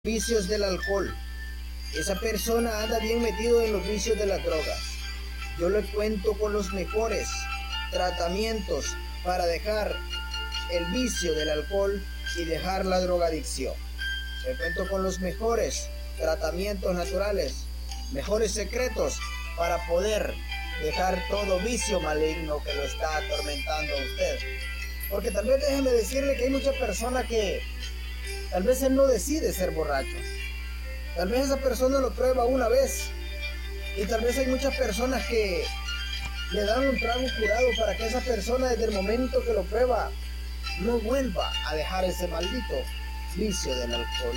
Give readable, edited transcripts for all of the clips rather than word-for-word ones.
vicios del alcohol. Esa persona anda bien metido en los vicios de las drogas. Yo le cuento con los mejores tratamientos para dejar el vicio del alcohol y dejar la drogadicción. Le cuento con los mejores tratamientos naturales, mejores secretos para poder dejar todo vicio maligno que lo está atormentando a usted. Porque tal vez déjeme decirle que hay muchas personas que tal vez él no decide ser borracho. Tal vez esa persona lo prueba una vez. Y tal vez hay muchas personas que le dan un trago curado para que esa persona desde el momento que lo prueba no vuelva a dejar ese maldito vicio del alcohol.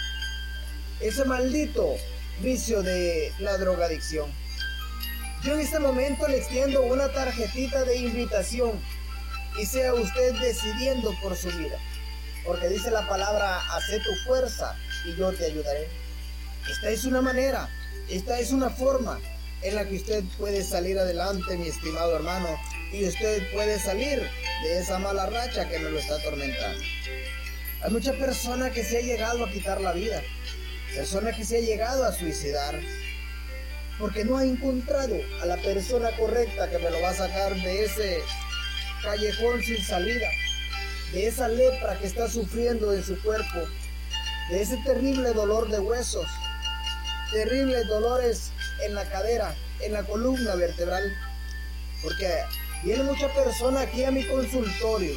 Ese maldito vicio de la drogadicción. Yo en este momento le extiendo una tarjetita de invitación y sea usted decidiendo por su vida. Porque dice la palabra, haz tu fuerza y yo te ayudaré. Esta es una manera, esta es una forma en la que usted puede salir adelante, mi estimado hermano, y usted puede salir de esa mala racha que nos lo está atormentando. Hay mucha persona que se ha llegado a quitar la vida, persona que se ha llegado a suicidar, porque no ha encontrado a la persona correcta que me lo va a sacar de ese callejón sin salida, de esa lepra que está sufriendo en su cuerpo, de ese terrible dolor de huesos, terribles dolores en la cadera, en la columna vertebral, porque vienen muchas personas aquí a mi consultorio,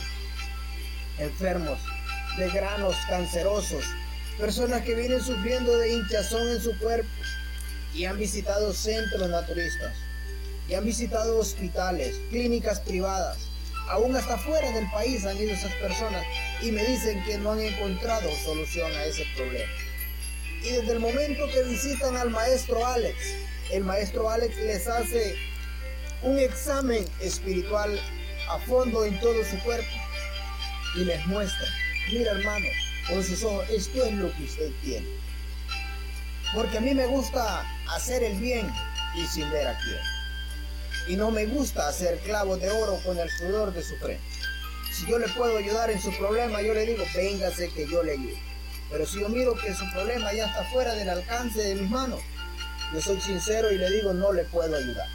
enfermos de granos cancerosos, personas que vienen sufriendo de hinchazón en su cuerpo y han visitado centros naturistas, y han visitado hospitales, clínicas privadas, aún hasta fuera del país han ido esas personas y me dicen que no han encontrado solución a ese problema. Y desde el momento que visitan al maestro Alex, el maestro Alex les hace un examen espiritual a fondo en todo su cuerpo y les muestra, mira hermano, con sus ojos, esto es lo que usted tiene. Porque a mí me gusta hacer el bien y sin ver a quién. Y no me gusta hacer clavos de oro con el sudor de su frente. Si yo le puedo ayudar en su problema, yo le digo, véngase que yo le ayudo. Pero si yo miro que su problema ya está fuera del alcance de mis manos, yo soy sincero y le digo, no le puedo ayudar.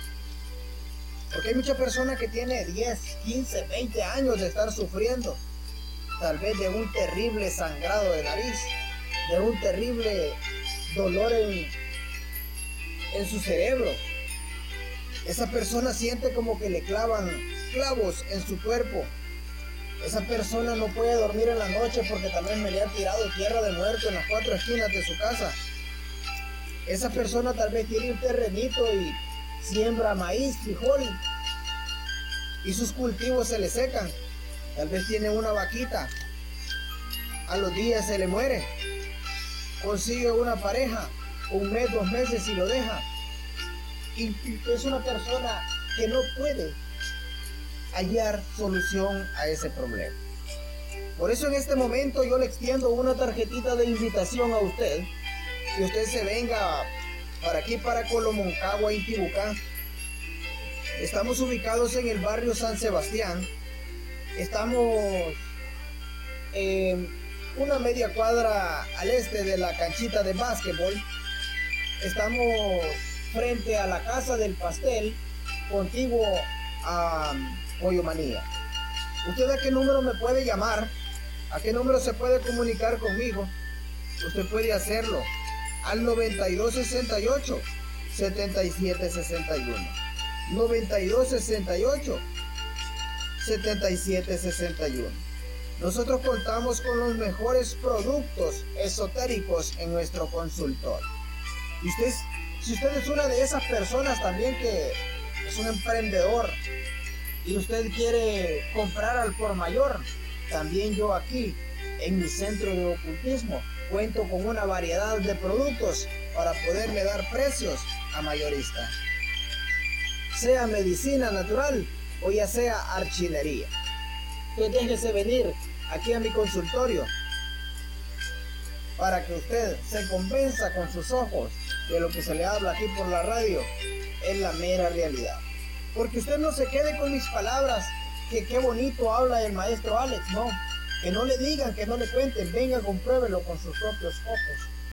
Porque hay mucha persona que tiene 10, 15, 20 años de estar sufriendo, tal vez de un terrible sangrado de nariz, de un terrible dolor en su cerebro. Esa persona siente como que le clavan clavos en su cuerpo. Esa persona no puede dormir en la noche porque también me le han tirado tierra de muerto en las 4 esquinas de su casa. Esa persona tal vez tiene un terrenito y siembra maíz, frijol y sus cultivos se le secan. Tal vez tiene una vaquita, a los días se le muere. Consigue una pareja, 1 mes, 2 meses y lo deja. Y es una persona que no puede hallar solución a ese problema. Por eso en este momento yo le extiendo una tarjetita de invitación a usted, que usted se venga para aquí, para Colomoncagua, Intibucá. Estamos ubicados en el barrio San Sebastián. Estamos una media cuadra al este de la canchita de básquetbol. Estamos frente a la Casa del Pastel, contiguo a Pollo Manía. ¿Usted a qué número me puede llamar? ¿A qué número se puede comunicar conmigo? Usted puede hacerlo al 9268 7761. 9268 7761. Nosotros contamos con los mejores productos esotéricos en nuestro consultorio. Y si usted es una de esas personas también que es un emprendedor y usted quiere comprar al por mayor, también yo aquí en mi centro de ocultismo cuento con una variedad de productos para poderle dar precios a mayorista, sea medicina natural o ya sea archinería. Entonces déjese venir aquí a mi consultorio para que usted se convenza con sus ojos de lo que se le habla aquí por la radio es la mera realidad. Porque usted no se quede con mis palabras, que qué bonito habla el maestro Alex, no. Que no le digan, que no le cuenten, venga, compruébelo con sus propios ojos.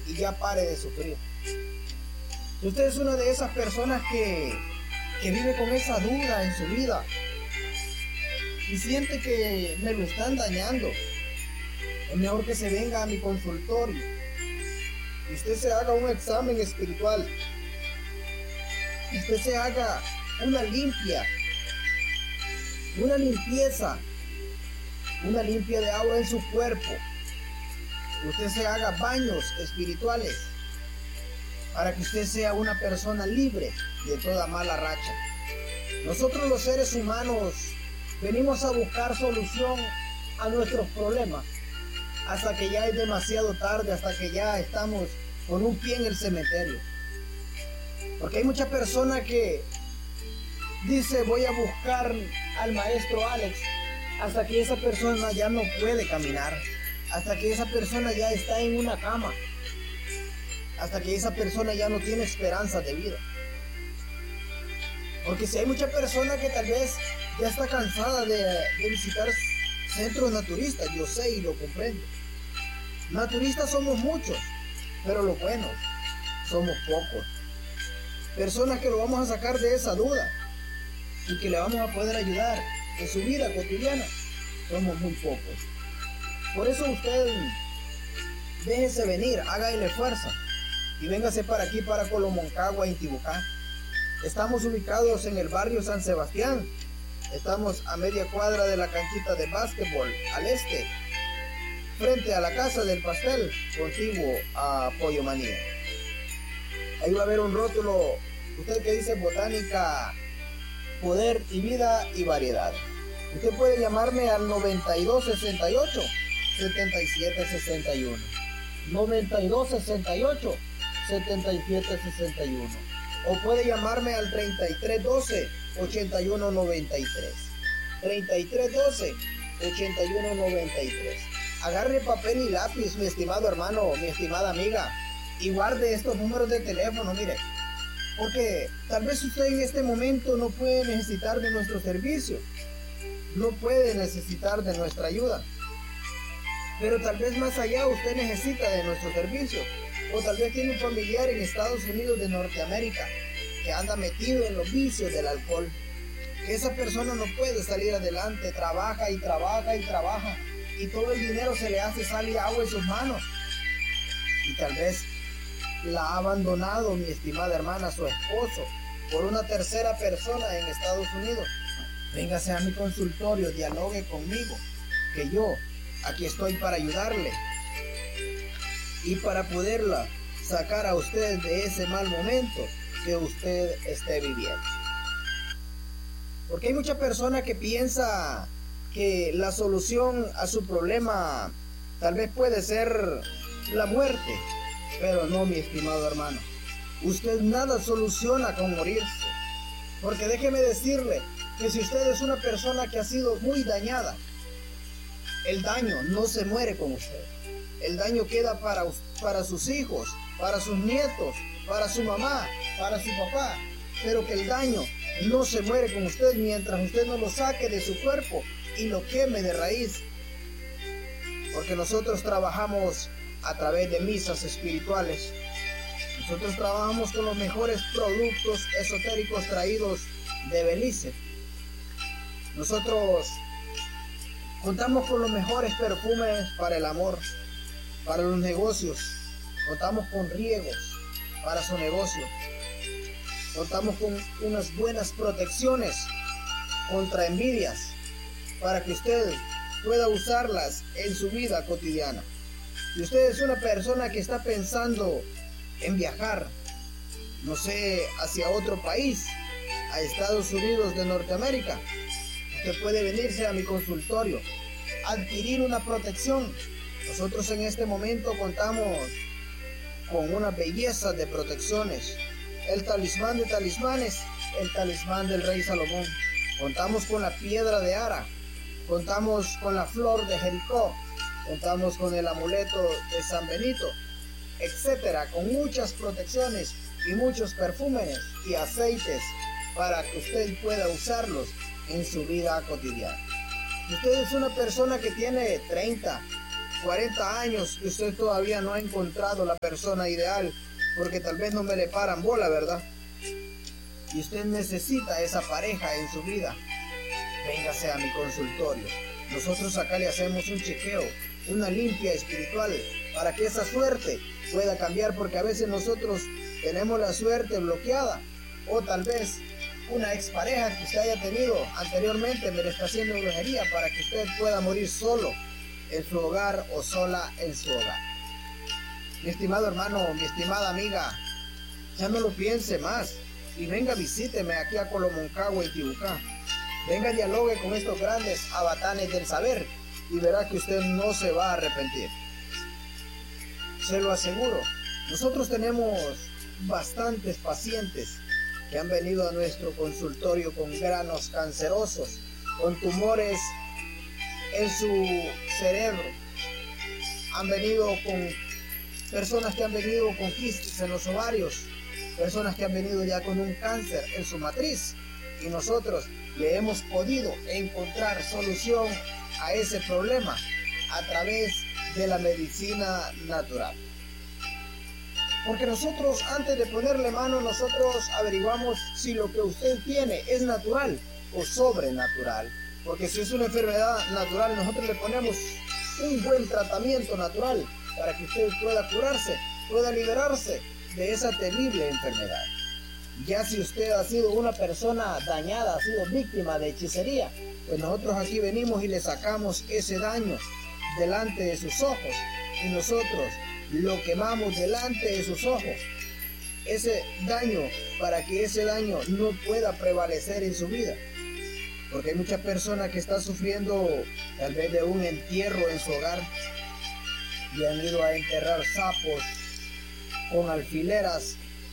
y ya pare de sufrir. Si usted es una de esas personas que vive con esa duda en su vida y siente que me lo están dañando, es mejor que se venga a mi consultorio y usted se haga un examen espiritual, y usted se haga una limpieza, una limpia de agua en su cuerpo. Usted se haga baños espirituales para que usted sea una persona libre de toda mala racha. Nosotros los seres humanos venimos a buscar solución a nuestros problemas hasta que ya es demasiado tarde, hasta que ya estamos con un pie en el cementerio. Porque hay muchas personas que dice voy a buscar al maestro Alex, hasta que esa persona ya no puede caminar, hasta que esa persona ya está en una cama, hasta que esa persona ya no tiene esperanza de vida. Porque si hay mucha persona que tal vez ya está cansada de visitar centros naturistas, yo sé y lo comprendo. Naturistas somos muchos, pero los buenos somos pocos. Personas que lo vamos a sacar de esa duda y que le vamos a poder ayudar en su vida cotidiana, somos muy pocos. Por eso usted déjese venir, hágale fuerza y véngase para aquí, para Colomoncagua, Intibucá. Estamos ubicados en el barrio San Sebastián. Estamos a media cuadra de la canchita de básquetbol al este, frente a la Casa del Pastel, contiguo a Pollo Manía. Ahí va a haber un rótulo, usted que dice Botánica, Poder y Vida y Variedad. Usted puede llamarme al 9268 7761. 9268 7761. O puede llamarme al 3312 8193. 3312 8193. Agarre papel y lápiz, mi estimado hermano, mi estimada amiga, y guarde estos números de teléfono, mire. Porque tal vez usted en este momento no puede necesitar de nuestro servicio, no puede necesitar de nuestra ayuda, pero tal vez más allá usted necesita de nuestro servicio, o tal vez tiene un familiar en Estados Unidos de Norteamérica que anda metido en los vicios del alcohol, que esa persona no puede salir adelante, trabaja y trabaja y trabaja, y todo el dinero se le hace sal y agua en sus manos, y tal vez la ha abandonado, mi estimada hermana, su esposo, por una tercera persona en Estados Unidos. Véngase a mi consultorio, dialogue conmigo, que yo aquí estoy para ayudarle y para poderla sacar a usted de ese mal momento que usted esté viviendo. Porque hay mucha persona que piensa que la solución a su problema tal vez puede ser la muerte. Pero no, mi estimado hermano, usted nada soluciona con morirse. Porque déjeme decirle que si usted es una persona que ha sido muy dañada, el daño no se muere con usted. El daño queda para sus hijos, para sus nietos, para su mamá, para su papá. Pero que el daño no se muere con usted mientras usted no lo saque de su cuerpo y lo queme de raíz. Porque nosotros trabajamos a través de misas espirituales. Nosotros trabajamos con los mejores productos esotéricos traídos de Belice. Nosotros contamos con los mejores perfumes para el amor, para los negocios. Contamos con riegos para su negocio. Contamos con unas buenas protecciones contra envidias para que usted pueda usarlas en su vida cotidiana. Si usted es una persona que está pensando en viajar, no sé, hacia otro país, a Estados Unidos de Norteamérica, usted puede venirse a mi consultorio, adquirir una protección. Nosotros en este momento contamos con una belleza de protecciones. El talismán de talismanes, el talismán del rey Salomón. Contamos con la piedra de Ara, contamos con la flor de Jericó, contamos con el amuleto de San Benito, etcétera, con muchas protecciones y muchos perfumes y aceites para que usted pueda usarlos en su vida cotidiana. Si usted es una persona que tiene 30, 40 años y usted todavía no ha encontrado la persona ideal, porque tal vez no me le paran bola, ¿verdad? Y usted necesita esa pareja en su vida, véngase a mi consultorio. Nosotros acá le hacemos un chequeo, una limpia espiritual, para que esa suerte pueda cambiar, porque a veces nosotros tenemos la suerte bloqueada, o tal vez una expareja que usted haya tenido anteriormente me le está haciendo brujería para que usted pueda morir solo en su hogar o sola en su hogar. Mi estimado hermano, mi estimada amiga, ya no lo piense más y venga, visíteme aquí a Colomoncagua y Tibucá. Venga, dialogue con estos grandes abatanes del saber y verá que usted no se va a arrepentir. Se lo aseguro. Nosotros tenemos bastantes pacientes que han venido a nuestro consultorio con granos cancerosos, con tumores en su cerebro. Han venido con personas que han venido con quistes en los ovarios, personas que han venido ya con un cáncer en su matriz, y nosotros le hemos podido encontrar solución a ese problema a través de la medicina natural. Porque nosotros, antes de ponerle mano, nosotros averiguamos si lo que usted tiene es natural o sobrenatural. Porque si es una enfermedad natural, nosotros le ponemos un buen tratamiento natural para que usted pueda curarse, pueda liberarse de esa terrible enfermedad. Ya si usted ha sido una persona dañada, ha sido víctima de hechicería, pues nosotros aquí venimos y le sacamos ese daño delante de sus ojos, y nosotros lo quemamos delante de sus ojos, ese daño, para que ese daño no pueda prevalecer en su vida. Porque hay muchas personas que están sufriendo tal vez de un entierro en su hogar y han ido a enterrar sapos con alfileras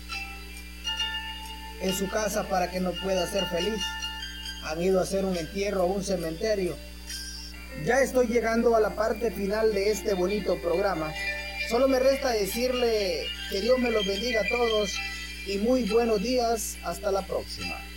en su casa para que no pueda ser feliz. Han ido a hacer un entierro a un cementerio. Ya estoy llegando a la parte final de este bonito programa. Solo me resta decirle que Dios me los bendiga a todos y muy buenos días. Hasta la próxima.